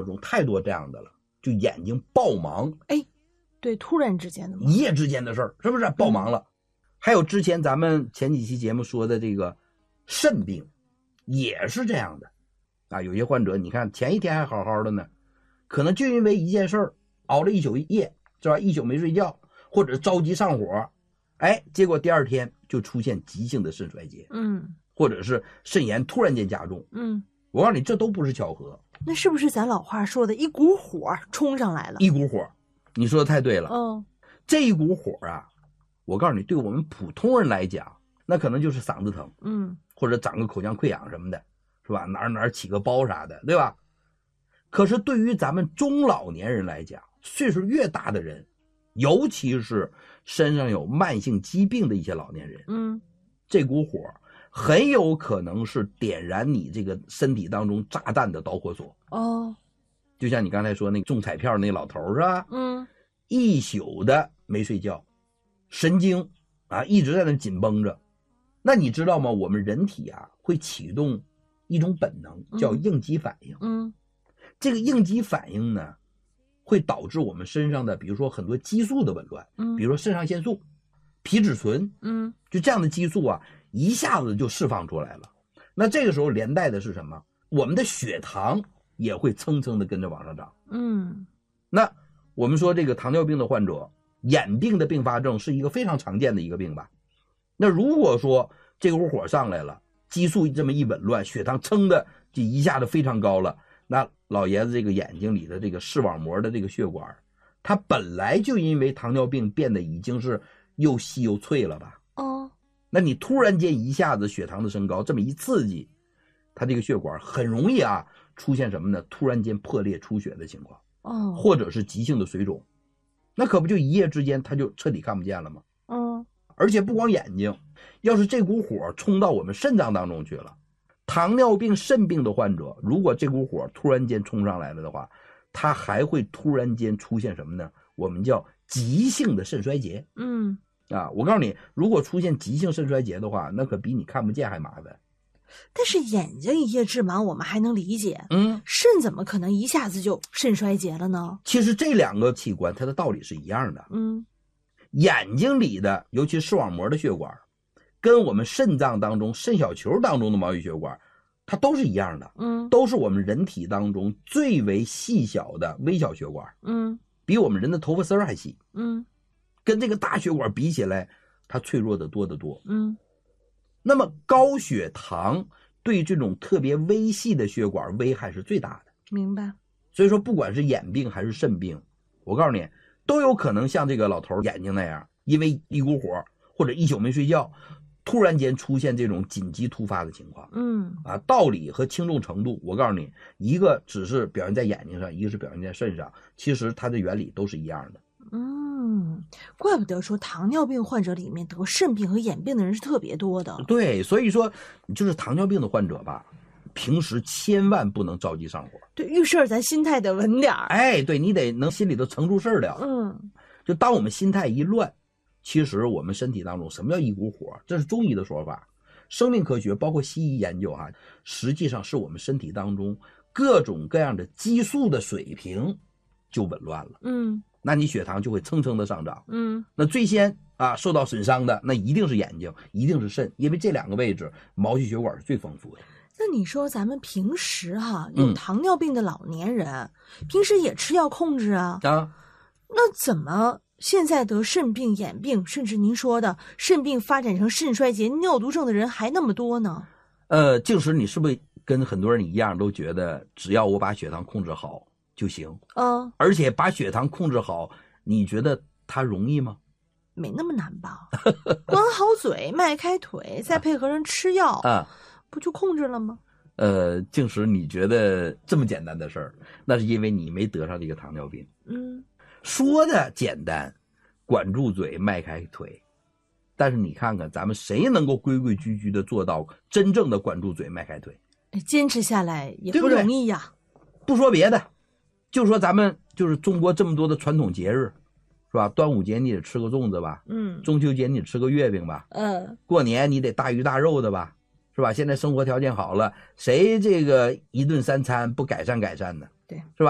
活中太多这样的了，就眼睛爆盲。 哎，对，突然之间的吗？ 一夜之间的事儿，是不是爆盲了？还有之前咱们前几期节目说的这个肾病，也是这样的啊。有些患者，你看前一天还好好的呢，可能就因为一件事儿熬了一宿夜，是吧？一宿没睡觉，或者着急上火，哎，结果第二天就出现急性的肾衰竭，或者是肾炎突然间加重，我告诉你，这都不是巧合。 那是不是咱老话说的一股火冲上来了？ 一股火，你说的太对了。这一股火啊，我告诉你，对我们普通人来讲，那可能就是嗓子疼，或者长个口腔溃疡什么的，是吧？哪儿起个包啥的，对吧？可是对于咱们中老年人来讲，岁数越大的人，尤其是身上有慢性疾病的一些老年人，这股火很有可能是点燃你这个身体当中炸弹的导火索。就像你刚才说那个中彩票那老头是吧？一宿的没睡觉，神经啊一直在那紧绷着。那你知道吗？我们人体啊会启动一种本能，叫应激反应。这个应激反应呢，会导致我们身上的，比如说很多激素的紊乱，比如说肾上腺素、皮质醇，就这样的激素啊，一下子就释放出来了。那这个时候连带的是什么？我们的血糖也会蹭蹭的跟着往上涨。那我们说这个糖尿病的患者，眼病的并发症是一个非常常见的一个病吧。那如果说这股火上来了，激素这么一紊乱，血糖蹭的就一下子非常高了，那老爷子这个眼睛里的这个视网膜的这个血管，它本来就因为糖尿病变得已经是又细又脆了吧。那你突然间一下子血糖的升高，这么一刺激，它这个血管很容易啊出现什么呢？突然间破裂出血的情况，或者是急性的水肿，那可不就一夜之间它就彻底看不见了吗？而且不光眼睛，要是这股火冲到我们肾脏当中去了，糖尿病肾病的患者，如果这股火突然间冲上来了的话，他还会突然间出现什么呢？我们叫急性的肾衰竭。我告诉你，如果出现急性肾衰竭的话，那可比你看不见还麻烦。 但是眼睛一夜致盲我们还能理解，肾怎么可能一下子就肾衰竭了呢？ 其实这两个器官它的道理是一样的。眼睛里的尤其视网膜的血管，跟我们肾脏当中肾小球当中的毛细血管，它都是一样的，都是我们人体当中最为细小的微小血管，比我们人的头发丝还细，跟这个大血管比起来，它脆弱的多得多。那么高血糖对这种特别微细的血管危害是最大的。 明白。 所以说不管是眼病还是肾病，我告诉你都有可能像这个老头眼睛那样，因为一股火或者一宿没睡觉，突然间出现这种紧急突发的情况。道理和轻重程度，我告诉你，一个只是表现在眼睛上，一个是表现在肾上，其实它的原理都是一样的。 怪不得说糖尿病患者里面得肾病和眼病的人是特别多的。 对，所以说就是糖尿病的患者吧，平时千万不能着急上火。 对，遇事儿咱心态得稳点儿。 对，你得能心里头沉住事儿了。就当我们心态一乱，其实我们身体当中什么叫一股火？这是中医的说法，生命科学包括西医研究实际上是我们身体当中各种各样的激素的水平就紊乱了。那你血糖就会蹭蹭的上涨。那最先受到损伤的那一定是眼睛，一定是肾，因为这两个位置毛细血管是最丰富的。 那你说咱们平时有糖尿病的老年人，平时也吃药控制啊？那怎么现在得肾病、眼病，甚至您说的肾病发展成肾衰竭、尿毒症的人还那么多呢？ 静时你是不是跟很多人一样都觉得只要我把血糖控制好就行？而且把血糖控制好，你觉得它容易吗？ 没那么难吧？管好嘴，迈开腿，再配合人吃药不就控制了吗？ 静时你觉得这么简单的事儿，那是因为你没得上这个糖尿病。说的简单，管住嘴，迈开腿，但是你看看咱们谁能够规规矩矩的做到真正的管住嘴，迈开腿？ 坚持下来也不容易呀。 不说别的，就说咱们就是中国这么多的传统节日，是吧？端午节你得吃个粽子吧，中秋节你得吃个月饼吧，过年你得大鱼大肉的吧，是吧？现在生活条件好了，谁这个一顿三餐不改善呢？对，是吧？